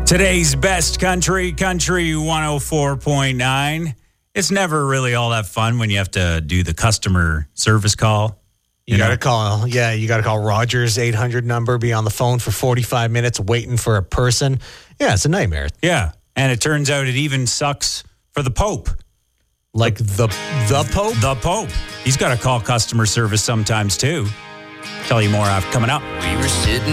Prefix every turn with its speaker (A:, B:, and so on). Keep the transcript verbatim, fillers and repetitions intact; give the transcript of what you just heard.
A: Today's best country, Country one oh four point nine. It's never really all that fun when you have to do the customer service call.
B: You, you got to call, yeah, you got to call Rogers' eight hundred number, be on the phone for forty-five minutes waiting for a person. Yeah, it's a nightmare.
A: Yeah, and it turns out it even sucks for the Pope.
B: Like the the Pope?
A: The Pope. He's got to call customer service sometimes, too. Tell you more after coming up.
C: We were sitting